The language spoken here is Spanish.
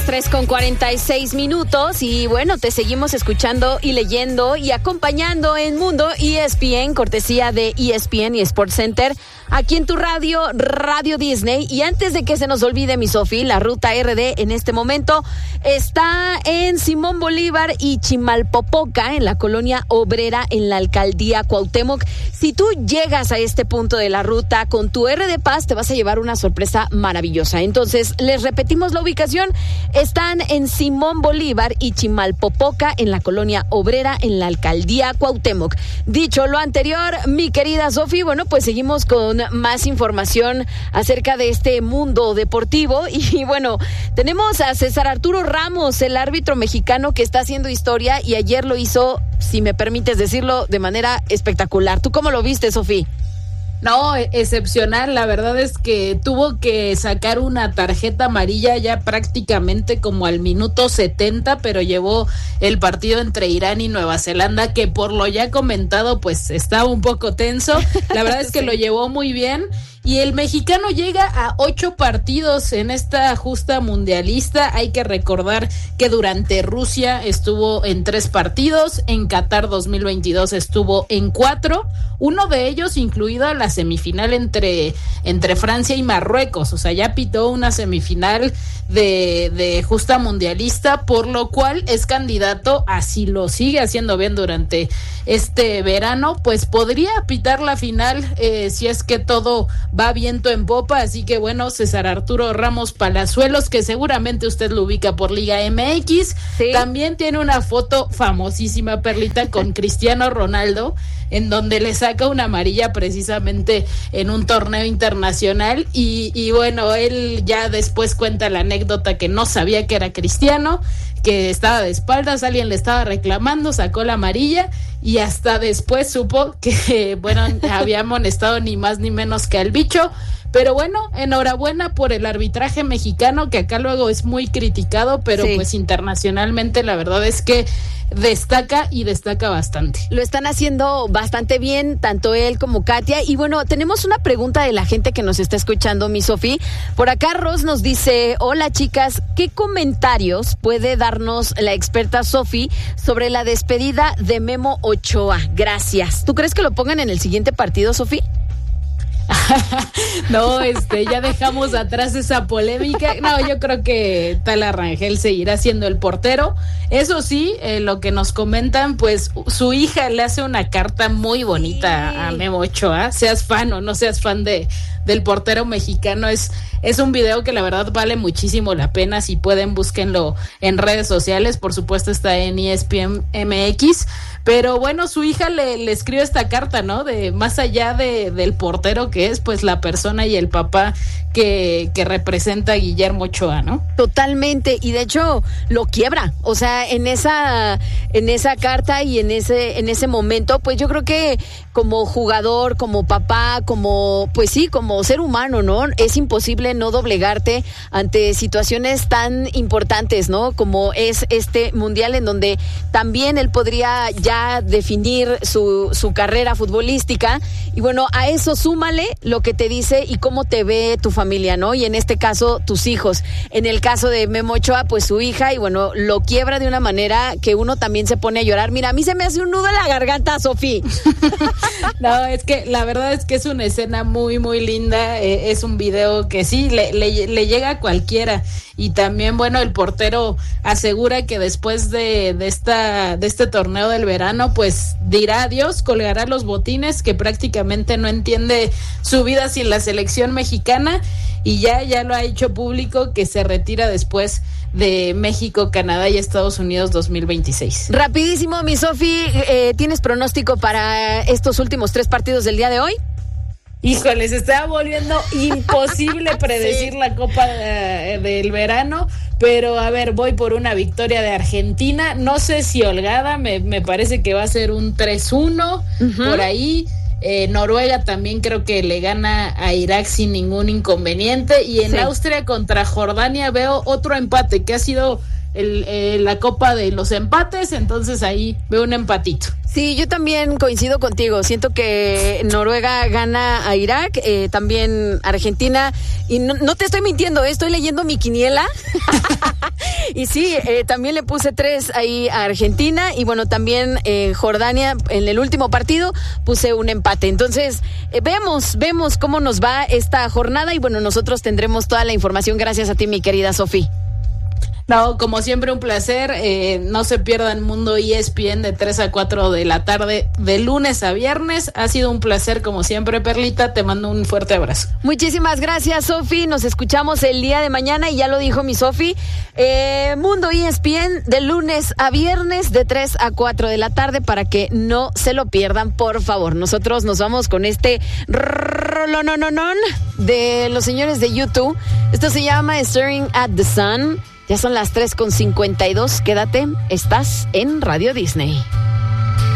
las 3:46 y bueno, te seguimos escuchando y leyendo y acompañando en Mundo ESPN, cortesía de ESPN y Sports Center, aquí en tu radio, Radio Disney. Y antes de que se nos olvide, mi Sofi, la ruta RD en este momento está en Simón Bolívar y Chimalpopoca, en la colonia obrera, en la alcaldía Cuauhtémoc. Si tú llegas a este punto de la ruta con tu RD Pass, te vas a llevar una sorpresa maravillosa. Entonces, les repetimos la ubicación. Están en Simón Bolívar y Chimalpopoca, en la colonia obrera, en la alcaldía Cuauhtémoc. Dicho lo anterior, mi querida Sofi, bueno, pues seguimos con más información acerca de este mundo deportivo. Y bueno, tenemos a César Arturo Ramos, el árbitro mexicano que está haciendo historia, y ayer lo hizo, si me permites decirlo, de manera espectacular. ¿Tú cómo lo viste, Sofi? No, excepcional. La verdad es que tuvo que sacar una tarjeta amarilla ya prácticamente como al minuto 70, pero llevó el partido entre Irán y Nueva Zelanda, que por lo ya comentado, pues estaba un poco tenso. La verdad es que lo llevó muy bien. Y el mexicano llega a 8 partidos en esta justa mundialista. Hay que recordar que durante Rusia estuvo en 3 partidos, en Qatar 2022 estuvo en 4, uno de ellos incluido la semifinal entre Francia y Marruecos. O sea, ya pitó una semifinal de justa mundialista, por lo cual es candidato, así lo sigue haciendo bien durante este verano, pues podría pitar la final si es que todo va viento en popa. Así que bueno, César Arturo Ramos Palazuelos, que seguramente usted lo ubica por Liga MX, ¿sí? También tiene una foto famosísima, Perlita, con Cristiano Ronaldo, en donde le saca una amarilla precisamente en un torneo internacional, y bueno, él ya después cuenta la anécdota que no sabía que era Cristiano, que estaba de espaldas, alguien le estaba reclamando, sacó la amarilla y hasta después supo que, bueno, había amonestado ni más ni menos que al bicho. Pero bueno, enhorabuena por el arbitraje mexicano, que acá luego es muy criticado, pero sí, pues internacionalmente la verdad es que destaca y destaca bastante. Lo están haciendo bastante bien, tanto él como Katia. Y bueno, tenemos una pregunta de la gente que nos está escuchando, mi Sofi. Por acá Ros nos dice: hola chicas, ¿qué comentarios puede darnos la experta Sofi sobre la despedida de Memo Ochoa? Gracias. ¿Tú crees que lo pongan en el siguiente partido, Sofi? No, ya dejamos atrás esa polémica. No, yo creo que Tala Rangel seguirá siendo el portero. Eso sí, lo que nos comentan, pues su hija le hace una carta muy bonita a Memo Ochoa. Seas fan o no seas fan del portero mexicano, es un video que la verdad vale muchísimo la pena. Si pueden, búsquenlo en redes sociales. Por supuesto está en ESPN MX. Pero bueno, su hija le escribe esta carta, ¿no? De más allá del portero que es, pues la persona y el papá que representa a Guillermo Ochoa, ¿no? Totalmente, y de hecho lo quiebra. O sea, en esa carta y en ese momento, pues yo creo que como jugador, como papá, como ser humano, ¿no? Es imposible no doblegarte ante situaciones tan importantes, ¿no? Como es este mundial, en donde también él podría ya definir su carrera futbolística. Y bueno, a eso súmale lo que te dice y cómo te ve tu familia, ¿no? Y en este caso, tus hijos. En el caso de Memo Ochoa, pues su hija, y bueno, lo quiebra de una manera que uno también se pone a llorar. Mira, a mí se me hace un nudo en la garganta, Sofi. No, es que la verdad es que es una escena muy, muy linda. Es un video que sí, le llega a cualquiera. Y también, bueno, el portero asegura que después de este torneo del verano, pues dirá adiós, colgará los botines, que prácticamente no entiende su vida sin la selección mexicana, y ya lo ha hecho público que se retira después de México, Canadá y Estados Unidos 2026. Rapidísimo, mi Sofi, ¿tienes pronóstico para estos últimos 3 partidos del día de hoy? Híjole, se está volviendo imposible predecir la Copa del verano, pero a ver, voy por una victoria de Argentina. No sé si holgada, me parece que va a ser un 3-1 por ahí. Noruega también creo que le gana a Irak sin ningún inconveniente, y en Austria contra Jordania veo otro empate, que ha sido la Copa de los empates, entonces ahí veo un empatito. Sí, yo también coincido contigo. Siento que Noruega gana a Irak, también Argentina, y no te estoy mintiendo, estoy leyendo mi quiniela. Y sí, también le puse 3 ahí a Argentina y bueno, también Jordania en el último partido puse un empate. Entonces, vemos cómo nos va esta jornada y bueno, nosotros tendremos toda la información. Gracias a ti, mi querida Sofi. No, como siempre un placer, no se pierdan Mundo ESPN de 3 a 4 de la tarde, de lunes a viernes. Ha sido un placer como siempre, Perlita, te mando un fuerte abrazo. Muchísimas gracias, Sofi, nos escuchamos el día de mañana y ya lo dijo mi Sofi, Mundo ESPN de lunes a viernes de 3 a 4 de la tarde para que no se lo pierdan, por favor. Nosotros nos vamos con este rolonononón de los señores de YouTube. Esto se llama Staring at the Sun. Ya son las 3:52. Quédate, estás en Radio Disney.